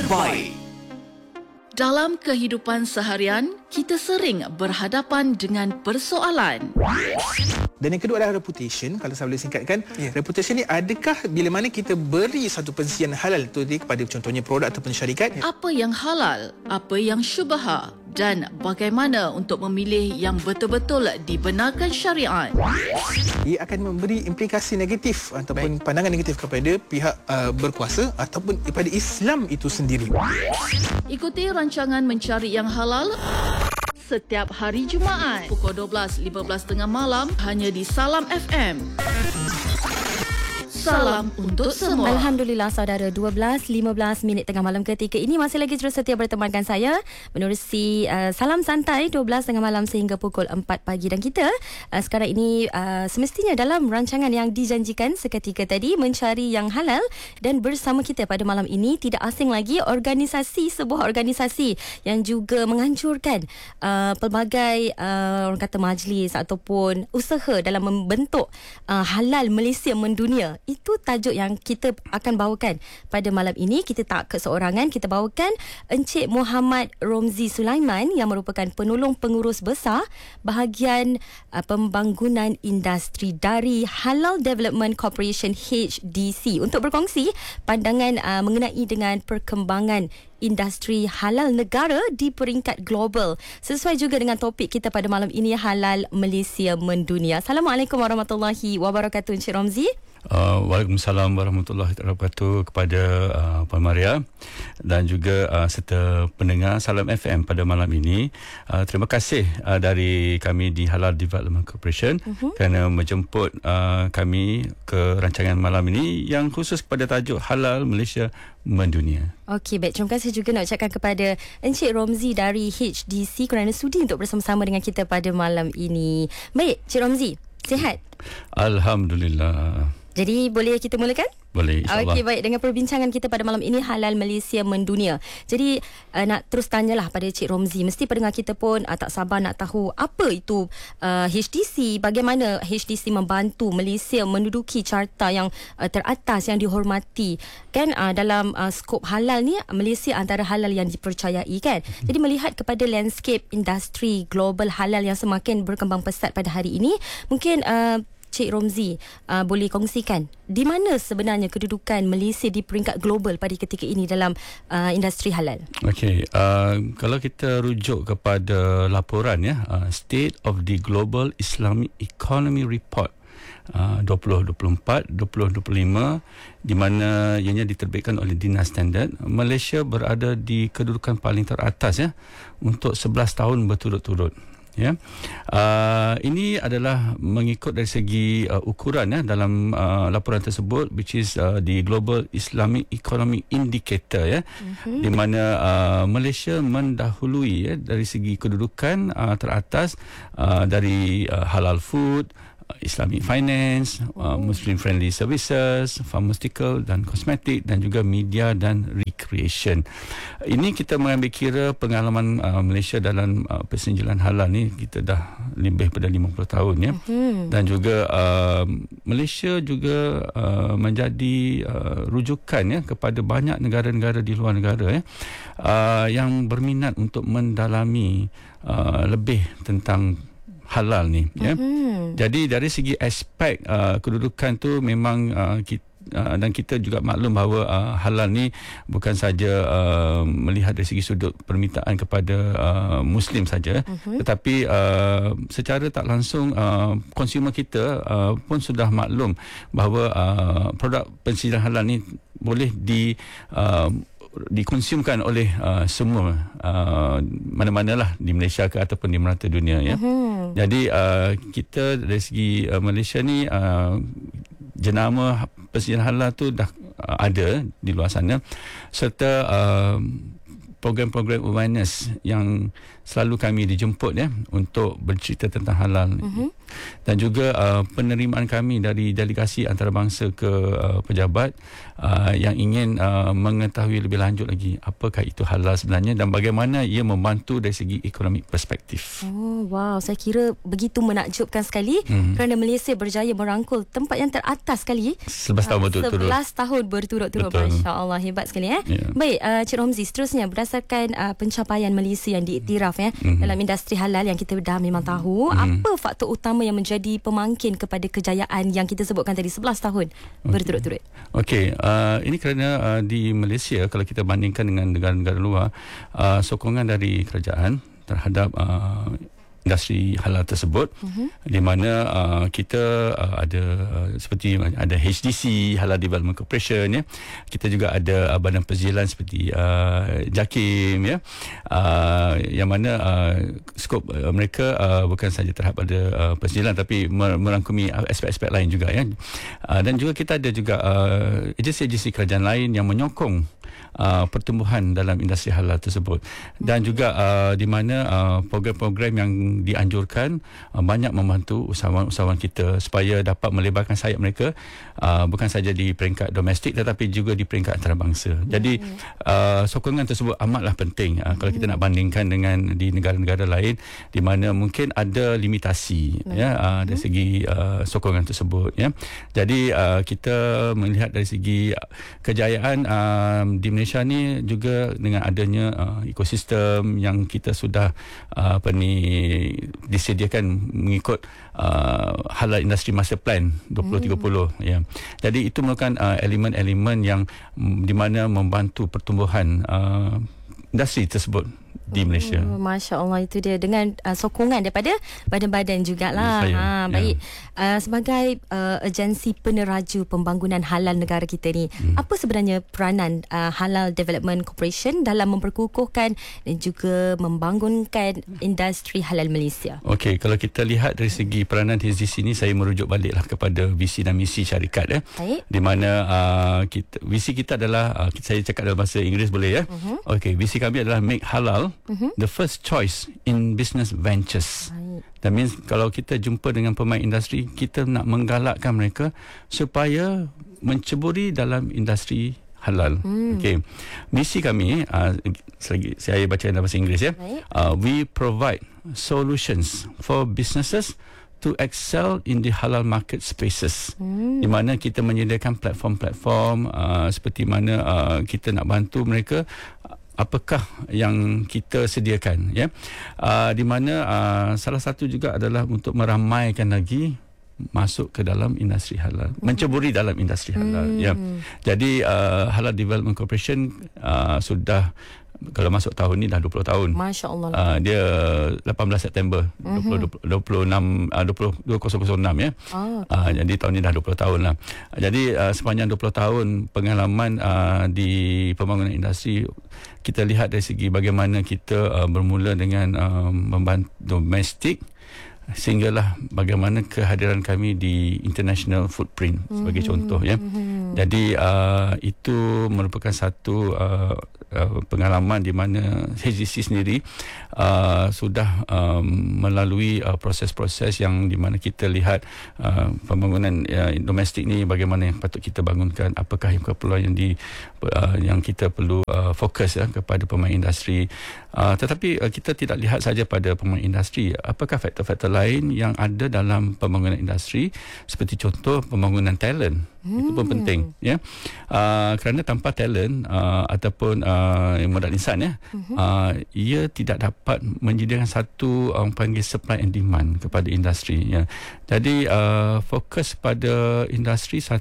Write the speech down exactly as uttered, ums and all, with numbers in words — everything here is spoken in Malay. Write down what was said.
Baik. Dalam kehidupan seharian, kita sering berhadapan dengan persoalan. Dan yang kedua adalah reputation. Kalau saya boleh singkatkan, yeah. reputation ni adakah bila mana kita beri satu pensian halal tu kepada contohnya produk ataupun syarikat? Apa yang halal, apa yang syubha, dan bagaimana untuk memilih yang betul-betul dibenarkan syariat. Ia akan memberi implikasi negatif ataupun Baik. pandangan negatif kepada pihak uh, berkuasa ataupun kepada Islam itu sendiri. Ikuti rancangan Mencari Yang Halal setiap hari Jumaat pukul dua belas lima belas tengah malam hanya di Salam F M. Salam untuk semua. Alhamdulillah saudara, dua belas lima belas minit tengah malam ketika ini masih lagi terus setia bertemankan saya menerusi uh, Salam Santai dua belas tengah malam sehingga pukul empat pagi. Dan kita uh, sekarang ini uh, semestinya dalam rancangan yang dijanjikan seketika tadi, Mencari Yang Halal, dan bersama kita pada malam ini tidak asing lagi organisasi, sebuah organisasi yang juga menganjurkan uh, pelbagai uh, orang kata majlis ataupun usaha dalam membentuk uh, halal Malaysia mendunia. Itu tajuk yang kita akan bawakan pada malam ini. Kita tak keseorangan, kita bawakan Encik Muhammad Romzi Sulaiman yang merupakan penolong pengurus besar bahagian uh, pembangunan industri dari Halal Development Corporation H D C untuk berkongsi pandangan uh, mengenai dengan perkembangan industri halal negara di peringkat global. Sesuai juga dengan topik kita pada malam ini, Halal Malaysia Mendunia. Assalamualaikum warahmatullahi wabarakatuh, Encik Romzi. Uh, Waalaikumsalam warahmatullahi wabarakatuh kepada uh, Puan Maria dan juga uh, serta pendengar Salam F M pada malam ini. Uh, terima kasih uh, dari kami di Halal Development Corporation uh-huh. kerana menjemput uh, kami ke rancangan malam ini yang khusus kepada tajuk Halal Malaysia Mendunia. Okey, baik. Terima kasih juga nak ucapkan kepada Encik Romzi dari H D C kerana sudi untuk bersama-sama dengan kita pada malam ini. Baik, Encik Romzi, sihat? Alhamdulillah. Jadi boleh kita mulakan? Boleh, insyaAllah. Okey, baik. Dengan perbincangan kita pada malam ini, Halal Malaysia Mendunia. Jadi uh, nak terus tanyalah pada Cik Romzi. Mesti pendengar kita pun uh, tak sabar nak tahu apa itu uh, H D C, bagaimana H D C membantu Malaysia menduduki carta yang uh, teratas yang dihormati. Kan uh, dalam uh, skop halal ni, Malaysia antara halal yang dipercayai kan. Hmm. Jadi melihat kepada landscape industri global halal yang semakin berkembang pesat pada hari ini, mungkin uh, Cik Romzi uh, boleh kongsikan di mana sebenarnya kedudukan Malaysia di peringkat global pada ketika ini dalam uh, industri halal. Okey, uh, kalau kita rujuk kepada laporan ya, uh, State of the Global Islamic Economy Report uh, dua ribu dua puluh empat dua ribu dua puluh lima, di mana ianya diterbitkan oleh Dinas Standard, Malaysia berada di kedudukan paling teratas ya untuk sebelas tahun berturut-turut. Ya, uh, ini adalah mengikut dari segi uh, ukuran ya dalam uh, laporan tersebut, which is uh, the Global Islamic Economic Indicator ya, mm-hmm. di mana uh, Malaysia mendahului ya dari segi kedudukan uh, teratas uh, dari uh, halal food, Islamic finance, uh, Muslim friendly services, pharmaceutical dan kosmetik, dan juga media dan recreation. Ini kita mengambil kira pengalaman uh, Malaysia dalam uh, persenjalan halal ni kita dah lebih pada lima puluh tahun ya. Mm-hmm. Dan juga uh, Malaysia juga uh, menjadi uh, rujukan ya kepada banyak negara-negara di luar negara ya uh, yang berminat untuk mendalami uh, lebih tentang halal ni ya. Mm-hmm. Jadi dari segi aspek uh, kedudukan tu memang uh, kita Uh, dan kita juga maklum bahawa uh, halal ni bukan saja uh, melihat dari segi sudut permintaan kepada uh, Muslim saja, uh-huh. tetapi uh, secara tak langsung uh, konsumer kita uh, pun sudah maklum bahawa uh, produk pensiaran halal ni boleh di uh, dikonsumkan oleh uh, semua uh, mana-manalah di Malaysia ke ataupun di merata dunia ya. Uh-huh. Jadi uh, kita dari segi uh, Malaysia ni uh, jenama pensiaran halal tu dah uh, ada di luar sana, serta uh, program-program awareness yang selalu kami dijemput ya untuk bercerita tentang halal. Uh-huh. Dan juga uh, penerimaan kami dari delegasi antarabangsa ke uh, pejabat uh, yang ingin uh, mengetahui lebih lanjut lagi apakah itu halal sebenarnya dan bagaimana ia membantu dari segi ekonomi perspektif. Oh, wow, saya kira begitu menakjubkan sekali uh-huh. kerana Malaysia berjaya merangkul tempat yang teratas sekali. sebelas tahun berturut-turut. sebelas tahun berturut-turut. Masya-Allah, hebat sekali ya. Yeah. Baik, uh, Cik Romzi, seterusnya berdasarkan uh, pencapaian Malaysia yang diiktiraf ya mm-hmm. dalam industri halal yang kita dah memang tahu, mm-hmm. apa faktor utama yang menjadi pemangkin kepada kejayaan yang kita sebutkan tadi sebelas tahun okay. berturut-turut? Okey, uh, ini kerana uh, di Malaysia kalau kita bandingkan dengan negara-negara luar, uh, sokongan dari kerajaan terhadap uh, industri halal tersebut uh-huh. di mana uh, kita uh, ada uh, seperti ada H D C Halal Development Corporation ya, kita juga ada uh, badan pensijilan seperti uh, JAKIM ya, uh, yang mana uh, skop uh, mereka uh, bukan sahaja terhadap pada uh, pensijilan tapi merangkumi aspek-aspek lain juga ya, uh, dan juga kita ada juga uh, agensi-agensi kerajaan lain yang menyokong Uh, pertumbuhan dalam industri halal tersebut dan juga uh, di mana uh, program-program yang dianjurkan uh, banyak membantu usahawan-usahawan kita supaya dapat melebarkan sayap mereka uh, bukan saja di peringkat domestik tetapi juga di peringkat antarabangsa. Jadi uh, sokongan tersebut amatlah penting uh, kalau kita nak bandingkan dengan di negara-negara lain di mana mungkin ada limitasi ya uh, dari segi uh, sokongan tersebut ya. Jadi uh, kita melihat dari segi kejayaan uh, di Malaysia ni juga dengan adanya uh, ekosistem yang kita sudah uh, apa ni disediakan mengikut uh, halal industri master plan dua puluh tiga puluh hmm. ya. Jadi itu merupakan uh, elemen-elemen yang um, di mana membantu pertumbuhan uh, industri tersebut di Malaysia. Oh, Masya Allah, itu dia dengan uh, sokongan daripada badan-badan jugalah. Ha, baik. Ya. Uh, sebagai uh, agensi peneraju pembangunan halal negara kita ni, hmm. apa sebenarnya peranan uh, Halal Development Corporation dalam memperkukuhkan dan juga membangunkan industri halal Malaysia? Okey, kalau kita lihat dari segi peranan H D C ni, saya merujuk baliklah kepada visi dan misi syarikat ya. Baik. Di mana uh, kita visi kita adalah uh, saya cakap dalam bahasa Inggeris boleh ya. Uh-huh. Okey, visi kami adalah make halal Uh-huh. the first choice in business ventures. Right. That means kalau kita jumpa dengan pemain industri, kita nak menggalakkan mereka supaya menceburi dalam industri halal. Hmm. Okey. Misi kami, uh, selagi saya baca dalam bahasa Inggeris ya. Right. Uh, we provide solutions for businesses to excel in the halal market spaces. Hmm. Di mana kita menyediakan platform-platform uh, seperti mana uh, kita nak bantu mereka apakah yang kita sediakan ya, uh, di mana uh, salah satu juga adalah untuk meramaikan lagi masuk ke dalam industri halal, mm. menceburi dalam industri halal mm. ya. Jadi uh, Halal Development Corporation uh, sudah kalau masuk tahun ni dah dua puluh tahun. Masya-Allah. Uh, dia lapan belas September mm-hmm. dua puluh enam uh, dua puluh dua ribu enam ya. Oh, okay. uh, jadi tahun ni dah dua puluh tahun lah. Uh, jadi uh, sepanjang dua puluh tahun pengalaman uh, di pembangunan industri, kita lihat dari segi bagaimana kita uh, bermula dengan uh, membantu domestik sehinggalah bagaimana kehadiran kami di international footprint sebagai mm-hmm. contoh ya. Mm-hmm. Jadi uh, itu merupakan satu uh, uh, pengalaman di mana H D C sendiri uh, sudah um, melalui uh, proses-proses yang di mana kita lihat uh, pembangunan uh, domestik ni bagaimana yang patut kita bangunkan, apakah yang keperluan yang di uh, yang kita perlu uh, fokus ya kepada pemain industri. Uh, tetapi uh, kita tidak lihat saja pada pemain industri, apakah faktor-faktor lain yang ada dalam pembangunan industri, seperti contoh pembangunan talent. Hmm. Itu pun penting ya. Uh, kerana tanpa talent uh, ataupun uh, modal insan ya, uh-huh. uh, ia tidak dapat menyediakan satu orang panggil supply and demand kepada industri ya. Jadi uh, fokus pada industri